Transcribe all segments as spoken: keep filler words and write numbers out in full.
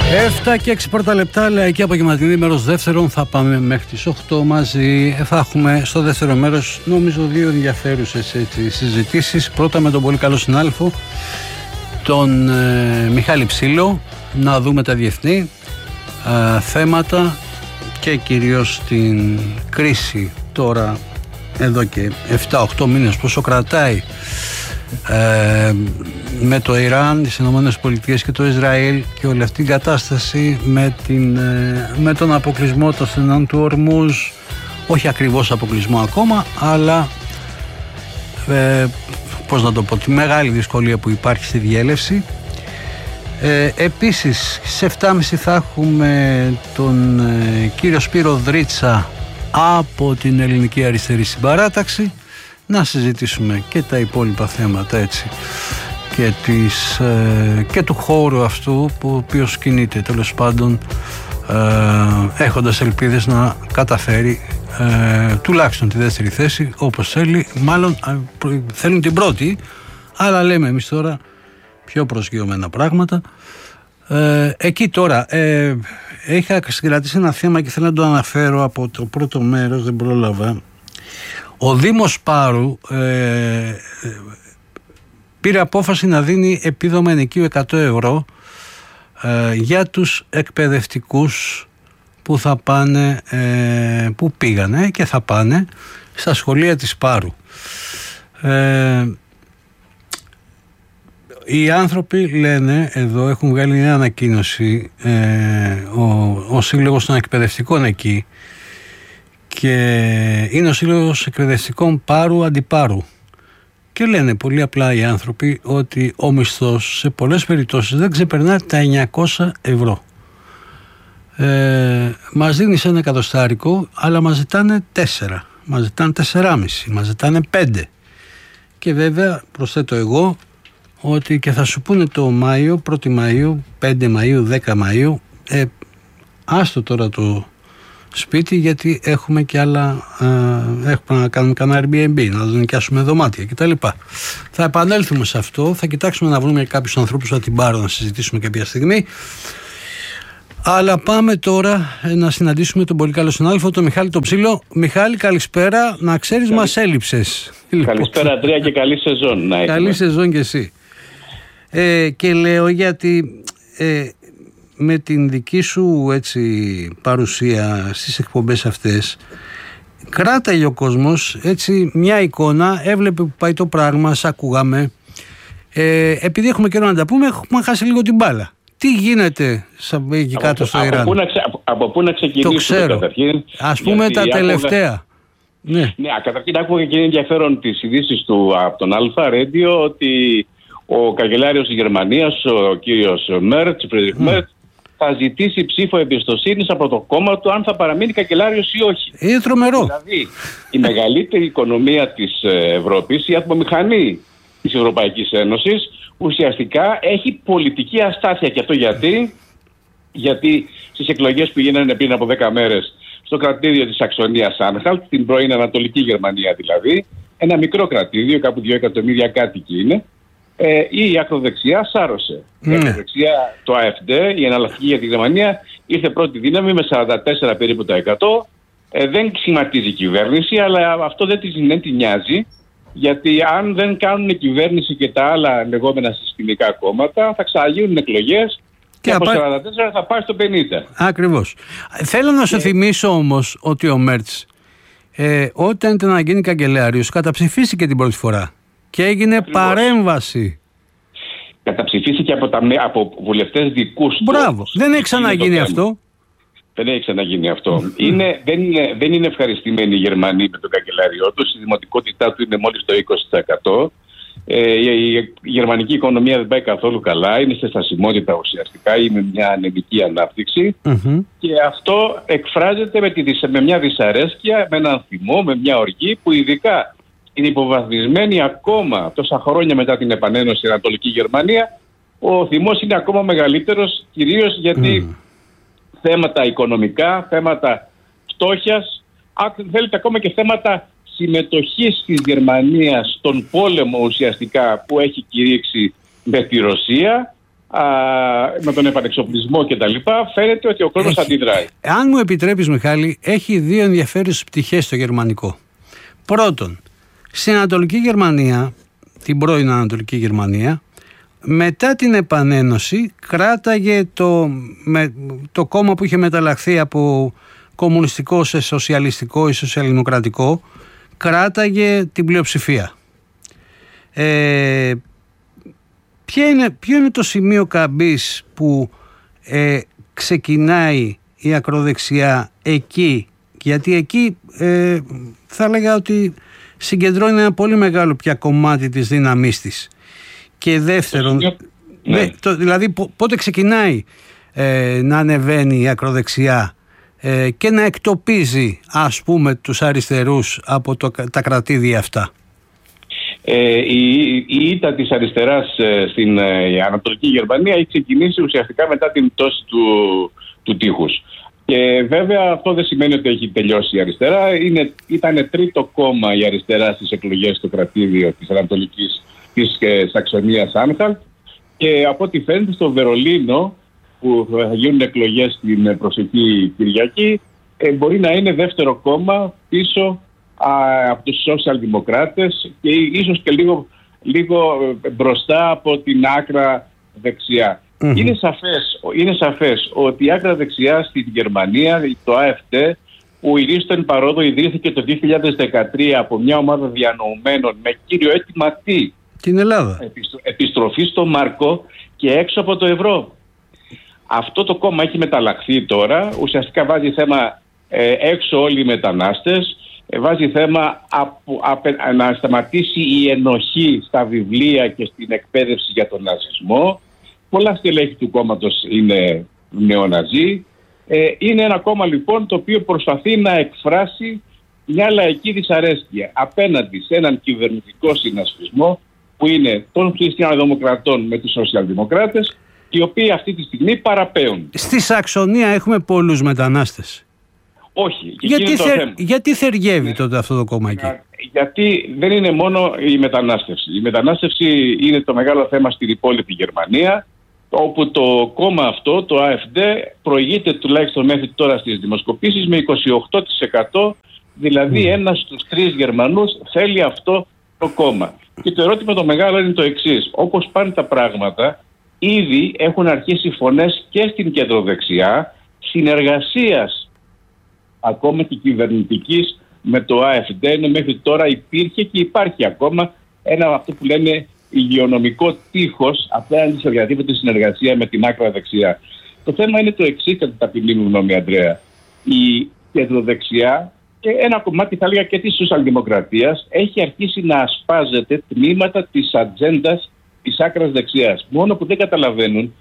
Εφτά και έξι πρώτα λεπτά, λαϊκή απογευματινή, μέρος δεύτερον. Θα πάμε μέχρι τις οκτώ μαζί. Θα έχουμε στο δεύτερο μέρος, νομίζω, δύο ενδιαφέρουσες έτσι, συζητήσεις. Πρώτα με τον πολύ καλό συνάδελφο, τον ε, Μιχάλη Ψήλο, να δούμε τα διεθνή ε, θέματα και κυρίως την κρίση τώρα εδώ και εφτά οκτώ μήνες, πόσο κρατάει ε, με το Ιράν, τις Ηνωμένες Πολιτείες και το Ισραήλ και όλη αυτή την κατάσταση με, την, ε, με τον αποκλεισμό των στενών του Ορμούζ, όχι ακριβώς αποκλεισμό ακόμα, αλλά ε, πώς να το πω, τη μεγάλη δυσκολία που υπάρχει στη διέλευση. Ε, επίσης στις εφτά και μισή θα έχουμε τον ε, κύριο Σπύρο Δρίτσα από την Ελληνική Αριστερή Συμπαράταξη, να συζητήσουμε και τα υπόλοιπα θέματα έτσι και, της, ε, και του χώρου αυτού που ο οποίος κινείται τέλος πάντων ε, έχοντας ελπίδες να καταφέρει ε, τουλάχιστον τη δεύτερη θέση όπως θέλει, μάλλον ε, θέλουν την πρώτη, αλλά λέμε εμείς τώρα πιο προσγειωμένα πράγματα. Ε, εκεί τώρα ε, είχα συγκρατήσει ένα θέμα και θέλω να το αναφέρω από το πρώτο μέρος, δεν πρόλαβα. Ο Δήμος Πάρου ε, πήρε απόφαση να δίνει επίδομα ενοικίου εκατό ευρώ ε, για τους εκπαιδευτικούς που θα πάνε, ε, που πήγανε και θα πάνε στα σχολεία της Πάρου. Ε, οι άνθρωποι λένε, εδώ έχουν βγάλει μια ανακοίνωση, ε, ο, ο Σύλλογος των Εκπαιδευτικών εκεί, και είναι ο Σύλλογος Εκπαιδευτικών Πάρου Αντιπάρου, και λένε πολύ απλά οι άνθρωποι ότι ο μισθός σε πολλές περιπτώσεις δεν ξεπερνά τα εννιακόσια ευρώ. Ε, μας δίνεις ένα εκατοστάρικο, αλλά μας ζητάνε τέσσερα, μας ζητάνε τεσσεράμισι, μας ζητάνε πέντε. Και βέβαια προσθέτω εγώ ότι και θα σου πούνε το Μάιο, πρώτη Μαΐου, πέντε Μαΐου, δέκα Μαΐου, ε, άστο τώρα το σπίτι, γιατί έχουμε και άλλα, ε, έχουμε να κάνουμε κανένα Airbnb, να νοικιάσουμε δωμάτια κτλ. Θα επανέλθουμε σε αυτό, θα κοιτάξουμε να βρούμε κάποιους ανθρώπους θα την πάρω να συζητήσουμε κάποια στιγμή. Αλλά πάμε τώρα να συναντήσουμε τον πολύ καλό συνάδελφο, τον Μιχάλη τον Ψήλο. Μιχάλη, καλησπέρα, να ξέρεις καλή... μας έλειψες. Καλησπέρα Αντρέα και καλή σεζόν. Να καλή σεζόν και εσύ. Ε, και λέω γιατί ε, με την δική σου έτσι παρουσία στις εκπομπές αυτές κράταγε ο κόσμος έτσι μια εικόνα, έβλεπε που πάει το πράγμα, σ' ακούγαμε, ε, επειδή έχουμε καιρό να τα πούμε, έχουμε χάσει λίγο την μπάλα. Τι γίνεται εκεί κάτω στο Ιράν? Από πού να, ξε, από πού να ξεκινήσουμε? Το ξέρω. Καταρχήν, ας πούμε τα τελευταία. Άκουγα... Ναι. ναι, καταρχήν άκουγα και είναι ενδιαφέρον τις ειδήσεις του από τον Αλφα Radio ότι ο καγκελάριος της Γερμανίας, ο κύριος Μέρτς, Φρέντριχ mm. Μέρτς, θα ζητήσει ψήφο εμπιστοσύνης από το κόμμα του αν θα παραμείνει καγκελάριος ή όχι. Είναι τρομερό. Δηλαδή, η μεγαλύτερη οικονομία της Ευρώπης, η ατμομηχανή της Ευρωπαϊκής Ένωσης, ουσιαστικά έχει πολιτική αστάθεια. Και αυτό γιατί, γιατί στις εκλογές που γίνανε πριν από δέκα μέρες στο κρατήδιο της Σαξονίας Άνχαλτ, στην πρώην Ανατολική Γερμανία δηλαδή, ένα μικρό κρατήδιο, κάπου δύο εκατομμύρια κάτοικοι είναι, ε, η ακροδεξιά σάρωσε. Mm. Η ακροδεξιά, το AfD, η εναλλακτική για τη Γερμανία, ήρθε πρώτη δύναμη με σαράντα τέσσερα περίπου τα εκατό. Ε, δεν σχηματίζει κυβέρνηση, αλλά αυτό δεν τη, δεν τη νοιάζει. Γιατί αν δεν κάνουν κυβέρνηση και τα άλλα λεγόμενα συστημικά κόμματα, θα ξαναγίνουν εκλογές και, και από σαράντα τέσσερα θα πάει στο πενήντα. Ακριβώς. Θέλω να σου και... θυμίσω όμως ότι ο Μέρτς ε, όταν ήταν να γίνει καγκελάριος καταψηφίστηκε την πρώτη φορά και έγινε Ακριβώς. παρέμβαση. Καταψηφίστηκε από, τα, από βουλευτές δικούς του. Μπράβο. Δεν έχει ξαναγίνει αυτό. Δεν έχει ξαναγίνει αυτό. είναι, δεν, είναι, δεν είναι ευχαριστημένοι οι Γερμανοί με τον καγκελάριό του. Η δημοτικότητά του είναι μόλις το είκοσι τοις εκατό. Ε, η, η γερμανική οικονομία δεν πάει καθόλου καλά. Είναι σε στασιμότητα ουσιαστικά ή με μια ανεμική ανάπτυξη. Mm-hmm. Και αυτό εκφράζεται με, τη, με μια δυσαρέσκεια, με έναν θυμό, με μια οργή που ειδικά είναι υποβαθμισμένη ακόμα τόσα χρόνια μετά την επανένωση στην Ανατολική Γερμανία. Ο θυμός είναι ακόμα μεγαλύτερος, κυρίως γιατί. Mm. Θέματα οικονομικά, θέματα φτώχειας, αν θέλετε ακόμα και θέματα συμμετοχής της Γερμανίας στον πόλεμο ουσιαστικά που έχει κηρύξει με τη Ρωσία, α, με τον επανεξοπλισμό κτλ. Φαίνεται ότι ο κόσμος αντιδράει. Αν μου επιτρέπεις, Μιχάλη, έχει δύο ενδιαφέρουσες πτυχές στο γερμανικό. Πρώτον, στην Ανατολική Γερμανία, την πρώην Ανατολική Γερμανία, μετά την επανένωση κράταγε το, με, το κόμμα που είχε μεταλλαχθεί από κομμουνιστικό σε σοσιαλιστικό ή σοσιαλδημοκρατικό, κράταγε την πλειοψηφία. Ε, ποιο, είναι, ποιο είναι το σημείο καμπής που ε, ξεκινάει η ακροδεξιά εκεί? Γιατί εκεί ε, θα έλεγα ότι συγκεντρώνει ένα πολύ μεγάλο πια κομμάτι της δύναμής της. Και δεύτερον, ναι. το, δηλαδή πότε ξεκινάει ε, να ανεβαίνει η ακροδεξιά ε, και να εκτοπίζει, ας πούμε, τους αριστερούς από το, τα κρατήδια αυτά? Ε, η, η ήττα της αριστεράς ε, στην ε, Ανατολική Γερμανία έχει ξεκινήσει ουσιαστικά μετά την πτώση του, του τείχους. Και βέβαια αυτό δεν σημαίνει ότι έχει τελειώσει η αριστερά. Είναι, ήταν τρίτο κόμμα η αριστερά στις εκλογές στο κρατήδιο της Ανατολικής της ε, Σαξονίας Άνχαλτ, και από ό,τι φαίνεται στο Βερολίνο, που θα γίνουν εκλογές την προσεχή Κυριακή, ε, μπορεί να είναι δεύτερο κόμμα πίσω α, από τους σοσιαλδημοκράτες και ίσως και λίγο, λίγο μπροστά από την άκρα δεξιά. Mm-hmm. Είναι σαφές, είναι σαφές ότι η άκρα δεξιά στην Γερμανία, το Α Εφ Ντι, που η Ρίστον Παρόδο ιδρύθηκε το δύο χιλιάδες δεκατρία από μια ομάδα διανοουμένων με κύριο αίτημα τι? Την Ελλάδα. Επιστροφή στο Μάρκο και έξω από το ευρώ. Αυτό το κόμμα έχει μεταλλαχθεί τώρα. Ουσιαστικά βάζει θέμα ε, έξω όλοι οι μετανάστες. Ε, βάζει θέμα απο, απε, να σταματήσει η ενοχή στα βιβλία και στην εκπαίδευση για τον ναζισμό. Πολλά στελέχη του κόμματος είναι νεοναζί. Ε, είναι ένα κόμμα λοιπόν το οποίο προσπαθεί να εκφράσει μια λαϊκή δυσαρέσκεια απέναντι σε έναν κυβερνητικό συνασπισμό που είναι των χριστιανοδημοκρατών με τους σοσιαλδημοκράτες, οι οποίοι αυτή τη στιγμή παραπέουν. Στη Σαξονία έχουμε πολλούς μετανάστες. Όχι. Γιατί, θε, γιατί θεργεύει ναι. τότε αυτό το κόμμα εκεί? Για, γιατί δεν είναι μόνο η μετανάστευση. Η μετανάστευση είναι το μεγάλο θέμα στην υπόλοιπη Γερμανία, όπου το κόμμα αυτό, το Α Εφ Ντι, προηγείται τουλάχιστον μέχρι τώρα στις δημοσκοπήσεις με είκοσι οκτώ τοις εκατό, δηλαδή mm. ένας στους τρεις Γερμανούς θέλει αυτό το κόμμα. Και το ερώτημα το μεγάλο είναι το εξής. Όπως πάνε τα πράγματα, ήδη έχουν αρχίσει φωνές και στην κεντροδεξιά συνεργασίας ακόμα και κυβερνητικής με το Α Εφ Ντι, ενώ μέχρι τώρα υπήρχε και υπάρχει ακόμα ένα αυτό που λένε υγειονομικό τείχος απέναντι σε οποιαδήποτε συνεργασία με την άκρα δεξιά. Το θέμα είναι το εξής, κατά ταπεινή μου γνώμη, Ανδρέα. Η κεντροδεξιά και ένα κομμάτι, θα έλεγα, και της σοσιαλδημοκρατίας έχει αρχίσει να ασπάζεται τμήματα της ατζέντας της άκρας δεξιάς. Μόνο που δεν καταλαβαίνουν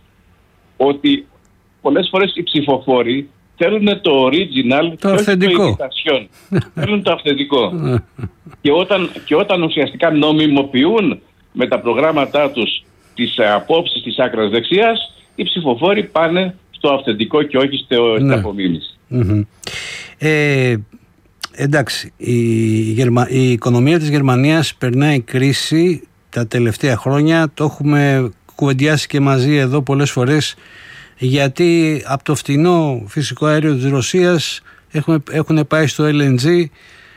ότι πολλές φορές οι ψηφοφόροι θέλουν το original, το αυθεντικό. Θέλουν το αυθεντικό. και, όταν, και όταν ουσιαστικά νομιμοποιούν με τα προγράμματά τους τις απόψεις της άκρας δεξιάς, οι ψηφοφόροι πάνε στο αυθεντικό και όχι στην ναι. απομίμηση. Mm-hmm. Ε, εντάξει, η, Γερμα... η οικονομία της Γερμανίας περνάει κρίση τα τελευταία χρόνια. Το έχουμε κουβεντιάσει και μαζί εδώ πολλές φορές, γιατί από το φτηνό φυσικό αέριο της Ρωσίας έχουν, έχουν πάει στο Ελ Εν Τζι.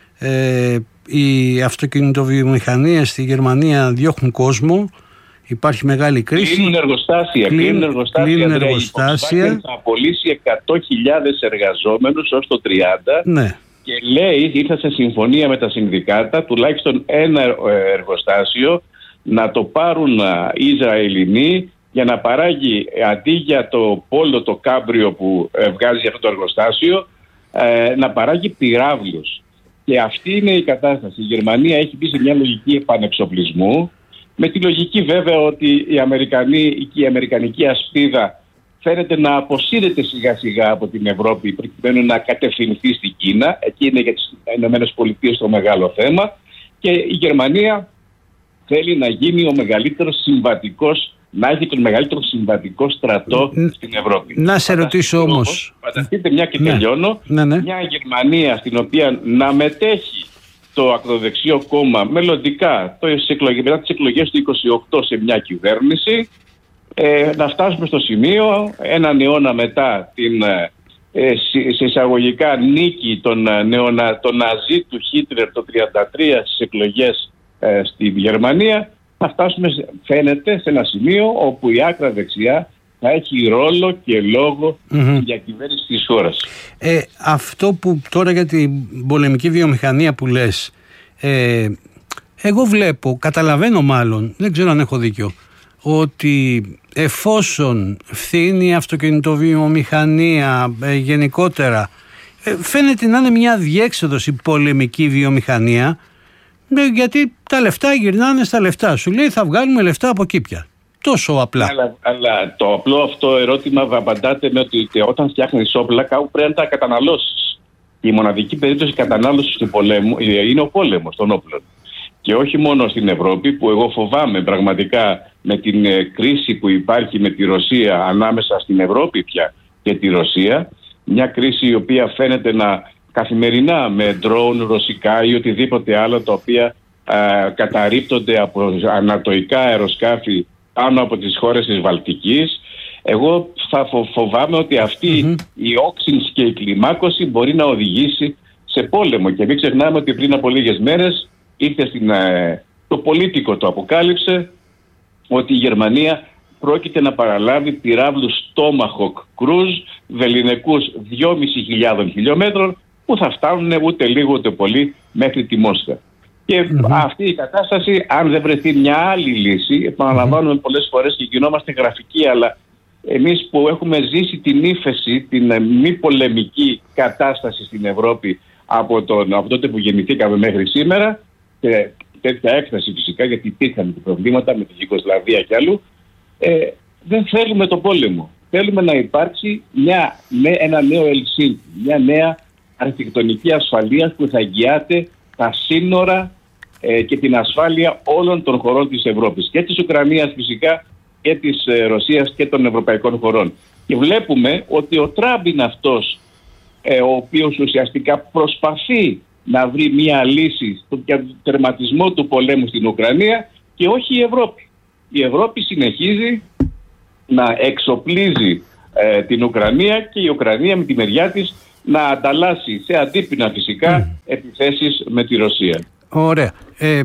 Ε, οι αυτοκινητοβιομηχανίες στη Γερμανία διώχνουν κόσμο, υπάρχει μεγάλη κρίση. Κλείνουν εργοστάσια. Κλείνουν εργοστάσια. Κλείνουν εργοστάσια. Θα απολύσει εκατό χιλιάδες εργαζόμενους ως το τριάντα. Ναι. Και λέει, ήρθα σε συμφωνία με τα συνδικάτα, τουλάχιστον ένα εργοστάσιο να το πάρουν οι Ισραηλινοί για να παράγει, αντί για το πόλο, το κάμπριο που βγάζει αυτό το εργοστάσιο, να παράγει πυράβλους. Και αυτή είναι η κατάσταση. Η Γερμανία έχει μπει σε μια λογική επανεξοπλισμού, με τη λογική βέβαια ότι η, Αμερικανή, η αμερικανική ασπίδα φαίνεται να αποσύρεται σιγά σιγά από την Ευρώπη προκειμένου να κατευθυνθεί στην Κίνα. Εκεί είναι για τις ΗΠΑ το μεγάλο θέμα. Και η Γερμανία θέλει να γίνει ο μεγαλύτερος συμβατικός, να έχει τον μεγαλύτερο συμβατικό στρατό Ν, στην Ευρώπη. Να σε ρωτήσω όμως. Φανταστείτε μια και ναι. τελειώνω. Ναι, ναι. Μια Γερμανία στην οποία να μετέχει το ακροδεξιό κόμμα μελλοντικά το μετά τις εκλογές του είκοσι οκτώ σε μια κυβέρνηση, ε, να φτάσουμε στο σημείο έναν αιώνα μετά την ε, σε εισαγωγικά νίκη των, νεονα, των Ναζί του Χίτλερ το χίλια εννιακόσια τριάντα τρία στις εκλογές ε, στη Γερμανία, να φτάσουμε φαίνεται σε ένα σημείο όπου η άκρα δεξιά θα έχει ρόλο και λόγο mm-hmm. για κυβέρνηση της χώρας. Ε, αυτό που τώρα για την πολεμική βιομηχανία που λες, ε, εγώ βλέπω, καταλαβαίνω μάλλον, δεν ξέρω αν έχω δίκιο, ότι εφόσον φθήνει η αυτοκινητοβιομηχανία ε, γενικότερα, ε, φαίνεται να είναι μια διέξοδος η πολεμική βιομηχανία, ε, γιατί τα λεφτά γυρνάνε στα λεφτά. Σου λέει θα βγάλουμε λεφτά από εκεί πια. Τόσο απλά. Αλλά, αλλά το απλό αυτό ερώτημα απαντάτε με ότι όταν φτιάχνεις όπλα κάπου πρέπει να τα καταναλώσεις. Η μοναδική περίπτωση κατανάλωσης του πολέμου είναι ο πόλεμος των όπλων. Και όχι μόνο στην Ευρώπη, που εγώ φοβάμαι πραγματικά με την ε, κρίση που υπάρχει με τη Ρωσία ανάμεσα στην Ευρώπη πια και τη Ρωσία, μια κρίση η οποία φαίνεται να καθημερινά με ντρόουν ρωσικά ή οτιδήποτε άλλο τα οποία ε, καταρρίπτονται από ανατοϊκά αεροσκάφη πάνω από τις χώρες της Βαλτικής. Εγώ θα φοβάμαι ότι αυτή mm-hmm. η όξυνση και η κλιμάκωση μπορεί να οδηγήσει σε πόλεμο. Και μην ξεχνάμε ότι πριν από λίγες μέρες ήρθε στην, ε, το πολίτικο το αποκάλυψε ότι η Γερμανία πρόκειται να παραλάβει πυράβλους Tomahawk Cruise βεληνικούς δυόμισι χιλιάδες χιλιόμετρων που θα φτάνουν ούτε λίγο ούτε πολύ μέχρι τη Μόσχα. Και mm-hmm. αυτή η κατάσταση, αν δεν βρεθεί μια άλλη λύση, επαναλαμβάνουμε mm-hmm. πολλές φορές και γινόμαστε γραφικοί, αλλά εμείς που έχουμε ζήσει την ύφεση, την μη πολεμική κατάσταση στην Ευρώπη από, τον, από τότε που γεννηθήκαμε μέχρι σήμερα, και τέτοια έκταση φυσικά, γιατί υπήρχαν προβλήματα με τη Γιουγκοσλαβία και αλλού, ε, δεν θέλουμε τον πόλεμο. Θέλουμε να υπάρξει μια, ένα νέο Ελσίνκι, μια νέα αρχιτεκτονική ασφαλείας που θα εγγυάται τα σύνορα ε, και την ασφάλεια όλων των χωρών της Ευρώπης, και της Ουκρανίας φυσικά και της ε, Ρωσίας και των ευρωπαϊκών χωρών. Και βλέπουμε ότι ο Τραμπ είναι αυτός ε, ο οποίος ουσιαστικά προσπαθεί να βρει μια λύση στον τερματισμό του πολέμου στην Ουκρανία και όχι η Ευρώπη. Η Ευρώπη συνεχίζει να εξοπλίζει ε, την Ουκρανία και η Ουκρανία με τη μεριά της να ανταλλάσσει σε αντίπεινα φυσικά mm. επιθέσεις με τη Ρωσία. Ωραία. Ε,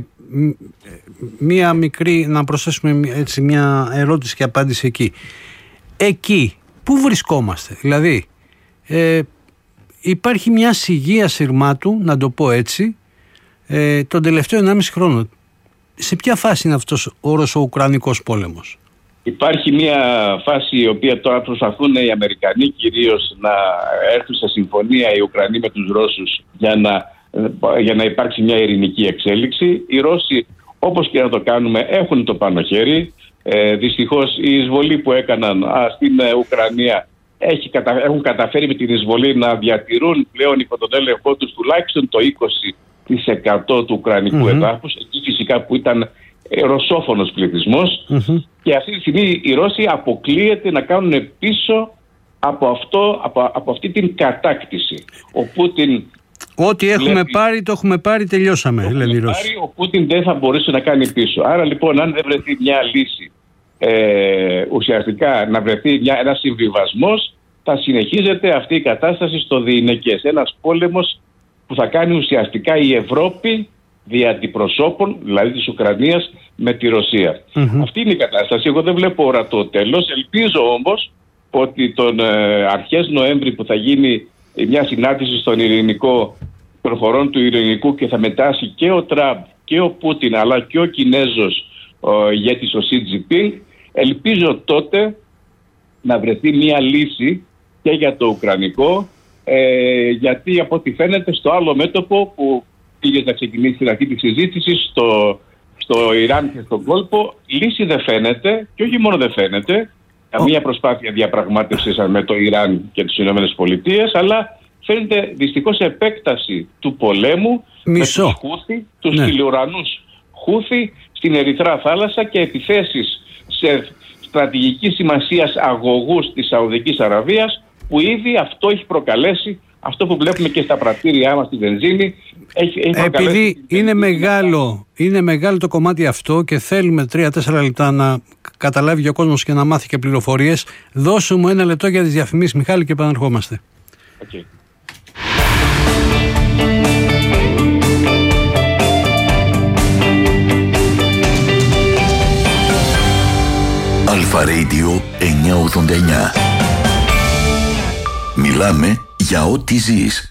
μία μικρή, να προσθέσουμε έτσι μια ερώτηση και απάντηση εκεί. Εκεί, πού βρισκόμαστε? Δηλαδή, ε, υπάρχει μια σιγεία σειρμάτου, να το πω έτσι, ε, τον τελευταίο ενάμιση χρόνο. Σε ποια φάση είναι αυτός όρος ο Ουκρανικός πόλεμος? Υπάρχει μια φάση η οποία τώρα προσπαθούν οι Αμερικανοί κυρίως να έρθουν σε συμφωνία οι Ουκρανοί με τους Ρώσους για να, για να υπάρξει μια ειρηνική εξέλιξη. Οι Ρώσοι, όπως και να το κάνουμε, έχουν το πάνω χέρι. Ε, δυστυχώς η εισβολή που έκαναν α, στην ε, Ουκρανία έχει, κατα, έχουν καταφέρει με την εισβολή να διατηρούν πλέον υπό τον έλεγχό τους τουλάχιστον το είκοσι τοις εκατό του Ουκρανικού mm-hmm. εδάφους, εκεί φυσικά που ήταν ρωσόφωνος πληθυσμός mm-hmm. και αυτή τη στιγμή οι Ρώσοι αποκλείεται να κάνουν πίσω από, αυτό, από, από αυτή την κατάκτηση. Ο Πούτιν, ό,τι έχουμε βλέπει, πάρει το έχουμε πάρει, τελειώσαμε. Το έχουμε πάρει, ο Πούτιν δεν θα μπορούσε να κάνει πίσω. Άρα λοιπόν αν δεν βρεθεί μια λύση, ε, ουσιαστικά να βρεθεί μια, ένας συμβιβασμός, θα συνεχίζεται αυτή η κατάσταση στο διηνεκές. Ένας πόλεμος που θα κάνει ουσιαστικά η Ευρώπη δια αντιπροσώπων, δηλαδή της Ουκρανίας, με τη Ρωσία. Mm-hmm. Αυτή είναι η κατάσταση. Εγώ δεν βλέπω ορατό τέλος. Ελπίζω όμως ότι τον ε, αρχές Νοέμβρη που θα γίνει μια συνάντηση στον ειρηνικό, των χωρών του ειρηνικού, και θα μετάσχει και ο Τραμπ και ο Πούτιν αλλά και ο Κινέζος ο ηγέτης ο Σι Τζινπίνγκ, ελπίζω τότε να βρεθεί μια λύση και για το Ουκρανικό, ε, γιατί από ό,τι φαίνεται στο άλλο μέτωπο που πήγες να ξεκινήσει την αρχή της συζήτησης, στο, στο Ιράν και στον κόλπο, λύση δεν φαίνεται, και όχι μόνο δεν φαίνεται, καμία προσπάθεια διαπραγμάτευσης με το Ιράν και τις Ηνωμένες Πολιτείες, αλλά φαίνεται δυστυχώς επέκταση του πολέμου Μισό. με τους Χούθι, τους ναι. τηλεουρανούς Χούθι στην Ερυθρά θάλασσα και επιθέσεις σε στρατηγική σημασίας αγωγούς της Σαουδικής Αραβίας, που ήδη αυτό έχει προκαλέσει αυτό που βλέπουμε και στα πρατήριά μας στη βενζίνη, έχει, έχει επειδή είναι μεγάλο, είναι μεγάλο το κομμάτι αυτό και θέλουμε τρία τέσσερα λεπτά να καταλάβει ο κόσμος και να μάθει και πληροφορίες, δώσε μου ένα λεπτό για τις διαφημίσεις, Μιχάλη, και επαναρχόμαστε. Okay. Αλφα Radio εννιακόσια ογδόντα εννιά. Μιλάμε για ό,τι ζεις.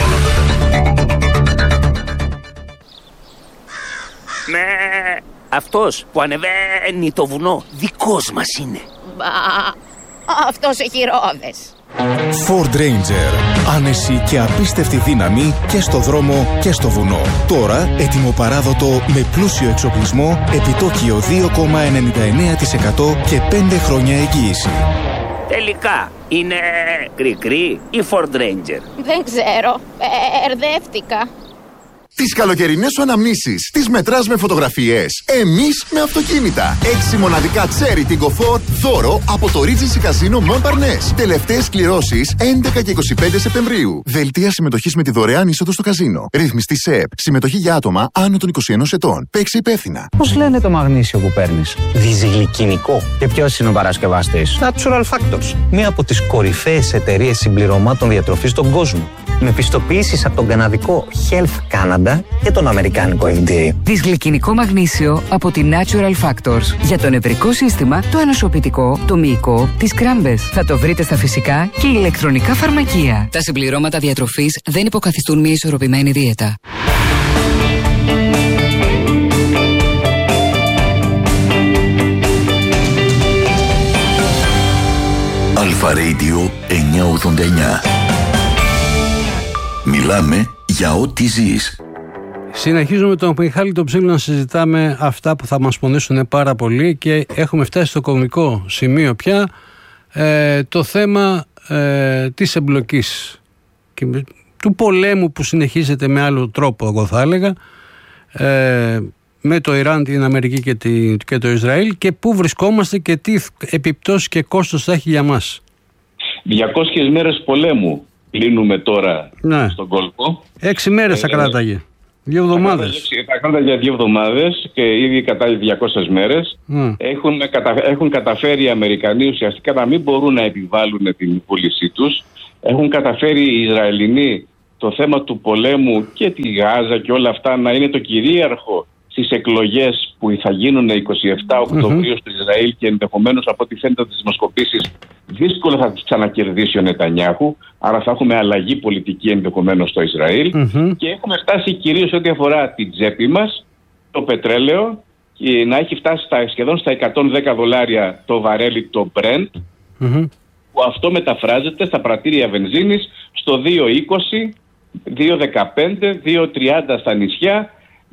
Με αυτός που ανεβαίνει το βουνό δικός μας είναι. Μπα, αυτός έχει ρόδες. Ford Ranger. Άνεση και απίστευτη δύναμη και στο δρόμο και στο βουνό. Τώρα έτοιμο παράδοτο με πλούσιο εξοπλισμό, επιτόκιο δύο κόμμα ενενήντα εννέα τοις εκατό και πέντε χρόνια εγγύηση. Τελικά είναι κρι-κρι ή Ford Ranger? Δεν ξέρω, μπερδεύτηκα. Τις καλοκαιρινές σου αναμνήσεις τις μετράς με φωτογραφίες. Εμείς με αυτοκίνητα. Έξι μοναδικά Cherry Tiggo φορ δώρο από το Regency Casino Montparnasse. Τελευταίες κληρώσεις έντεκα και είκοσι πέντε Σεπτεμβρίου. Δελτία συμμετοχής με τη δωρεάν είσοδο στο καζίνο. Ρύθμιστη ΣΕΠ. Συμμετοχή για άτομα άνω των είκοσι ενός ετών. Παίξε υπεύθυνα. Πώς λένε το μαγνήσιο που παίρνεις? Διζυγλικινικό. Και ποιος είναι ο παρασκευαστής? Natural Factors. Μία από τις κορυφαίες εταιρείες συμπληρωμάτων διατροφής στον κόσμο. Με πιστοποιήσεις από τον καναδικό Health Canada και τον αμερικάνικο εφ ντι έι. Δυσγλυκινικό μαγνήσιο από τη Natural Factors. Για το νευρικό σύστημα, το ανοσοποιητικό, το μυϊκό, τις κράμπες. Θα το βρείτε στα φυσικά και ηλεκτρονικά φαρμακεία. Τα συμπληρώματα διατροφής δεν υποκαθιστούν μια ισορροπημένη δίαιτα. Αλφα Radio εννιακόσια ογδόντα εννιά. Μιλάμε για ό,τι ζεις. Συνεχίζουμε με τον Μιχάλη τον Ψήλο να συζητάμε αυτά που θα μας πονέσουν πάρα πολύ και έχουμε φτάσει στο κομβικό σημείο πια, ε, το θέμα ε, της εμπλοκής και του πολέμου που συνεχίζεται με άλλο τρόπο, εγώ θα έλεγα, ε, με το Ιράν, την Αμερική και, τη, και το Ισραήλ, και πού βρισκόμαστε και τι επιπτώσεις και κόστος θα έχει για μας. διακόσιες μέρες πολέμου κλείνουμε τώρα, ναι, στον κόλπο. Έξι μέρες θα κράταγε. Δύο εβδομάδες. Θα κράταγε για δύο εβδομάδες και ήδη κατά διακόσιες μέρες. Mm. Έχουν, κατα, έχουν καταφέρει οι Αμερικανοί ουσιαστικά να μην μπορούν να επιβάλλουν την βούλησή τους. Έχουν καταφέρει οι Ισραηλινοί το θέμα του πολέμου και τη Γάζα και όλα αυτά να είναι το κυρίαρχο στις εκλογές που θα γίνουν εικοστή εβδόμη Οκτωβρίου mm-hmm. στο Ισραήλ, και ενδεχομένως από ό,τι φαίνεται από τις δημοσκοπήσεις δύσκολα θα τις ξανακερδίσει ο Νετανιάχου. Άρα θα έχουμε αλλαγή πολιτική ενδεχομένως στο Ισραήλ. Mm-hmm. Και έχουμε φτάσει κυρίως ό,τι αφορά την τσέπη μας, το πετρέλαιο, και να έχει φτάσει στα, σχεδόν στα εκατόν δέκα δολάρια το βαρέλι, το Brent, mm-hmm. που αυτό μεταφράζεται στα πρατήρια βενζίνης στο δύο είκοσι, δύο δεκαπέντε, δύο τριάντα στα νησιά,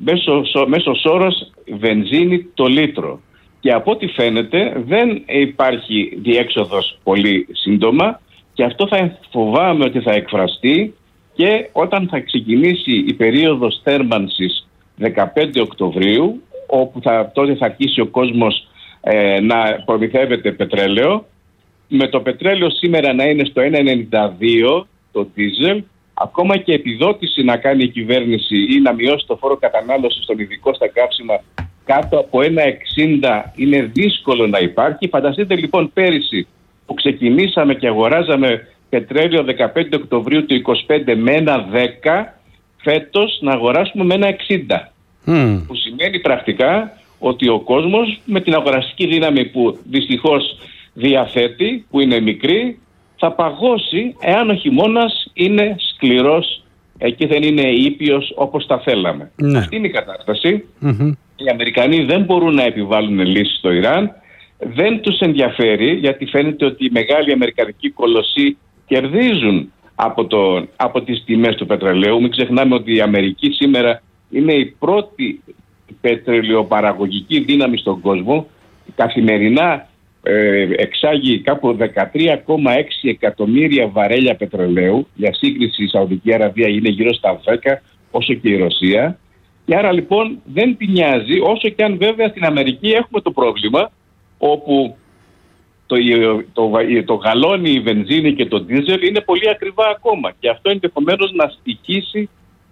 μέσος όρος βενζίνη το λίτρο. Και από ό,τι φαίνεται δεν υπάρχει διέξοδος πολύ σύντομα, και αυτό θα φοβάμαι ότι θα εκφραστεί και όταν θα ξεκινήσει η περίοδος θέρμανσης δεκαπέντε Οκτωβρίου, όπου θα, τότε θα αρχίσει ο κόσμος ε, να προμηθεύεται πετρέλαιο, με το πετρέλαιο σήμερα να είναι στο ένα ενενήντα δύο το δίζελ, ακόμα και επιδότηση να κάνει η κυβέρνηση ή να μειώσει το φόρο κατανάλωσης στον ειδικό στα καύσιμα κάτω από ένα εξήντα είναι δύσκολο να υπάρχει. Φανταστείτε λοιπόν πέρυσι που ξεκινήσαμε και αγοράζαμε πετρέλαιο δεκαπέντε Οκτωβρίου του είκοσι πέντε με ένα δέκα, φέτος να αγοράσουμε με ένα εξήντα. Mm. Που σημαίνει πρακτικά ότι ο κόσμος με την αγοραστική δύναμη που δυστυχώς διαθέτει, που είναι μικρή, θα παγώσει εάν ο χειμώνας είναι σκληρός και δεν είναι ήπιος όπως τα θέλαμε. Ναι. Αυτή είναι η κατάσταση. Mm-hmm. Οι Αμερικανοί δεν μπορούν να επιβάλλουν λύσεις στο Ιράν. Δεν τους ενδιαφέρει, γιατί φαίνεται ότι οι μεγάλοι αμερικανικοί κολοσσοί κερδίζουν από, το, από τις τιμές του πετρελαίου. Μην ξεχνάμε ότι η Αμερική σήμερα είναι η πρώτη πετρελαιοπαραγωγική δύναμη στον κόσμο. Καθημερινά ε, εξάγει κάπου δεκατρία κόμμα έξι εκατομμύρια βαρέλια πετρελαίου. Για σύγκριση η Σαουδική Αραβία είναι γύρω στα δέκα, όσο και η Ρωσία. Και άρα λοιπόν δεν την νοιάζει, όσο και αν βέβαια στην Αμερική έχουμε το πρόβλημα όπου το, το, το, το γαλόνι, η βενζίνη και το ντίζελ είναι πολύ ακριβά ακόμα. Και αυτό ενδεχομένως να στοιχήσει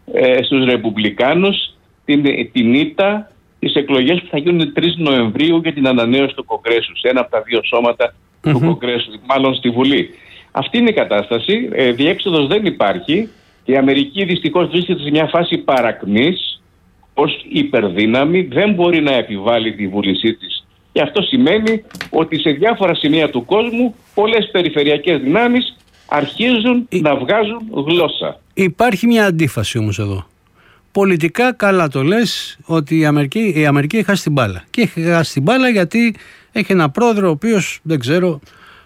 ε, στους Ρεπουμπλικάνους την, την ήττα τις εκλογές που θα γίνουν τρεις Νοεμβρίου για την ανανέωση του Κογκρέσου, σε ένα από τα δύο σώματα mm-hmm. του Κογκρέσου, μάλλον στη Βουλή. Αυτή είναι η κατάσταση. Ε, διέξοδος δεν υπάρχει. Η Αμερική δυστυχώς βρίσκεται σε μια φάση παρακμής ως υπερδύναμη, δεν μπορεί να επιβάλλει τη βούλησή της. Και αυτό σημαίνει ότι σε διάφορα σημεία του κόσμου πολλές περιφερειακές δυνάμεις αρχίζουν η... να βγάζουν γλώσσα. Υπάρχει μια αντίφαση όμως εδώ. Πολιτικά καλά το λες ότι η Αμερική, η Αμερική έχει χάσει την μπάλα. Και έχει χάσει την μπάλα γιατί έχει ένα πρόεδρο ο οποίος, δεν ξέρω,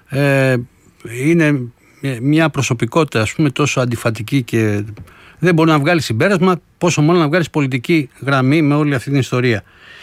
ε, είναι μια προσωπικότητα, ας πούμε, τόσο αντιφατική και δεν μπορεί να βγάλει συμπέρασμα, πόσο μόνο να βγάλει πολιτική γραμμή με όλη αυτή την ιστορία.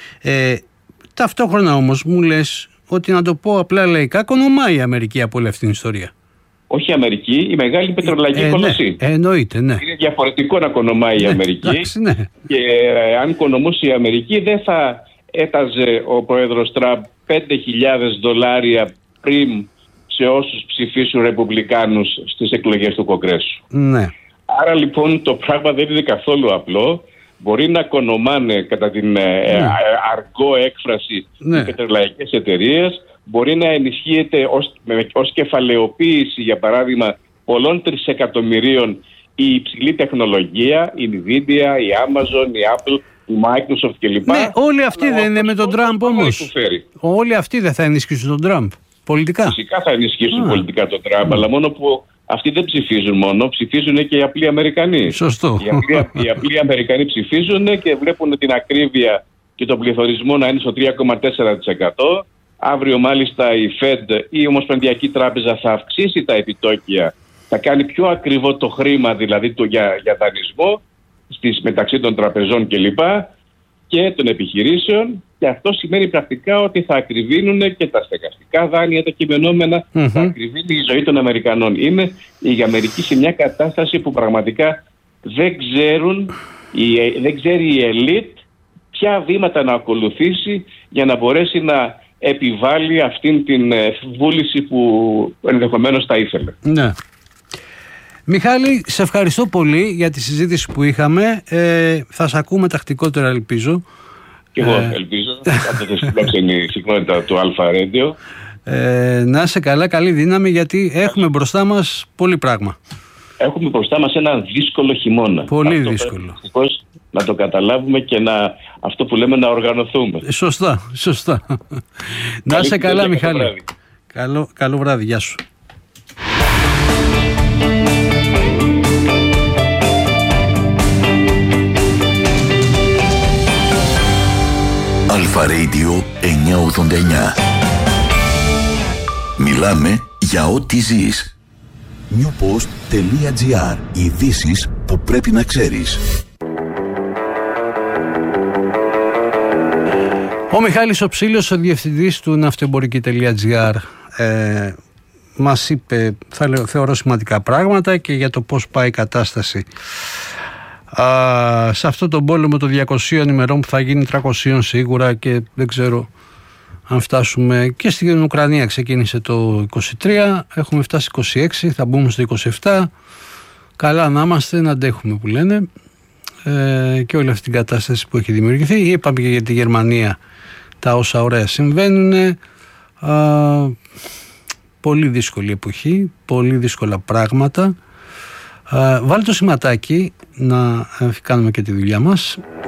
Ε, ταυτόχρονα όμως μου λες ότι, να το πω απλά λαϊκά, κονομάει η Αμερική από όλη αυτή την ιστορία. Όχι η Αμερική, η μεγάλη πετρολαϊκή ε, κολοσσή. Ναι, εννοείται, ναι. Είναι διαφορετικό να κονομάει η Αμερική. Εντάξει, ναι. Και ε, αν κονομούσε η Αμερική, δεν θα έταζε ο πρόεδρος Τραμπ πέντε χιλιάδες δολάρια πριν σε όσους ψηφίσουν Ρεπουμπλικάνους στις εκλογές του Κογκρέσου. Ναι. Άρα λοιπόν το πράγμα δεν είναι καθόλου απλό. Μπορεί να κονομάνε κατά την ναι. ε, αργό έκφραση ναι. οι πετρελαϊκές εταιρείες. Μπορεί να ενισχύεται ως, με, ως κεφαλαιοποίηση, για παράδειγμα, πολλών τρισεκατομμυρίων η υψηλή τεχνολογία, η Nvidia, η Amazon, η Apple, η Microsoft κλπ. Ναι, όλοι αυτοί αλλά δεν είναι με τον Τραμπ όμως. Όλοι αυτοί δεν θα ενισχύσουν τον Τραμπ πολιτικά. Φυσικά θα ενισχύσουν Α. πολιτικά τον Τραμπ, αλλά μόνο που αυτοί δεν ψηφίζουν μόνο, ψηφίζουν και οι απλοί Αμερικανοί. Σωστό. Οι απλοί, οι απλοί Αμερικανοί ψηφίζουν και βλέπουν την ακρίβεια και τον πληθωρισμό να είναι στο τρία κόμμα τέσσερα τοις εκατό. Αύριο μάλιστα η Fed, η Ομοσπονδιακή Τράπεζα, θα αυξήσει τα επιτόκια, θα κάνει πιο ακριβό το χρήμα, δηλαδή το για, για δανεισμό στις, μεταξύ των τραπεζών κλπ. Και των επιχειρήσεων, και αυτό σημαίνει πρακτικά ότι θα ακριβίνουν και τα στεγαστικά δάνεια, τα κειμενόμενα, mm-hmm. θα ακριβίνει η ζωή των Αμερικανών. Είναι η Αμερική σε μια κατάσταση που πραγματικά δεν ξέρουν, η, δεν ξέρει η ελίτ ποια βήματα να ακολουθήσει για να μπορέσει να επιβάλλει αυτήν την βούληση που ενδεχομένως θα ήθελε. Ναι. Μιχάλη, σε ευχαριστώ πολύ για τη συζήτηση που είχαμε. Ε, θα σε ακούμε τακτικότερα, ελπίζω. Και εγώ ε... ελπίζω. Αυτό το συμπλέψει η συχνότητα του Αλφα Radio. Ε, να είσαι καλά, καλή δύναμη, γιατί έχουμε μπροστά μας πολύ πράγμα. Έχουμε μπροστά μας ένα δύσκολο χειμώνα. Πολύ αυτό δύσκολο. Πρέπει, να το καταλάβουμε και να, αυτό που λέμε, να οργανωθούμε. Σωστά, σωστά. Να είσαι καλά, Μιχάλη. Βράδυ. Καλό, καλό βράδυ, γεια σου. Αλφα Radio εννιακόσια ογδόντα εννιά. Μιλάμε για ό,τι ζεις. newpost.gr. Ειδήσεις που πρέπει να ξέρεις. Ο Μιχάλης ο Ψήλιος, ο διευθυντής του ναυτεμπορική.gr, ε, μας είπε, θα λέω, θεωρώ σημαντικά πράγματα και για το πώς πάει η κατάσταση Α, σε αυτό τον πόλεμο των διακοσίων ημερών που θα γίνει τριακοσίων σίγουρα, και δεν ξέρω αν φτάσουμε. Και στην Ουκρανία ξεκίνησε το είκοσι τρία, έχουμε φτάσει είκοσι έξι, θα μπούμε στο είκοσι επτά. Καλά να είμαστε, να αντέχουμε που λένε, ε, και όλη αυτή την κατάσταση που έχει δημιουργηθεί. Είπαμε και για τη Γερμανία τα όσα ωραία συμβαίνουν. Α, πολύ δύσκολη εποχή, πολύ δύσκολα πράγματα. Uh, βάλτε το σηματάκι να uh, κάνουμε και τη δουλειά μας.